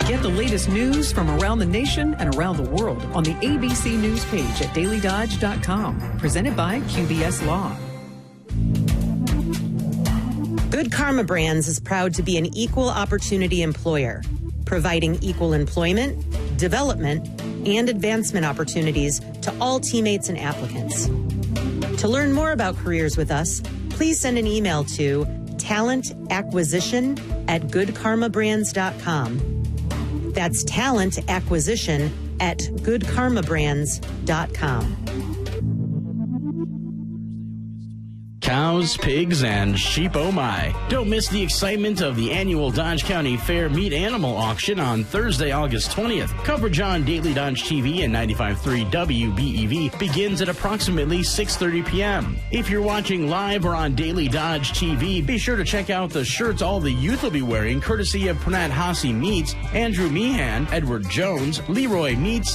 Get the latest news from around the nation and around the world on the ABC News page at dailydodge.com. Presented by QBS Law. Good Karma Brands is proud to be an equal opportunity employer, providing equal employment, development, and advancement opportunities to all teammates and applicants. To learn more about careers with us, please send an email to talentacquisition@goodkarmabrands.com. That's talentacquisition@goodkarmabrands.com. Cows, pigs, and sheep, oh my. Don't miss the excitement of the annual Dodge County Fair Meat Animal Auction on Thursday, August 20th. Coverage on Daily Dodge TV and 95.3 WBEV begins at approximately 6:30 p.m. If you're watching live or on Daily Dodge TV, be sure to check out the shirts all the youth will be wearing, courtesy of Pranat Hasi Meats, Andrew Meehan, Edward Jones, Leroy Meats,